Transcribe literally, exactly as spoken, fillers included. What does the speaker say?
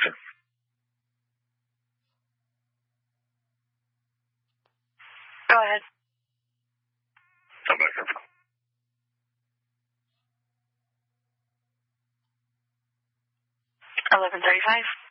sir. Go ahead. I'm back up. eleven thirty-five.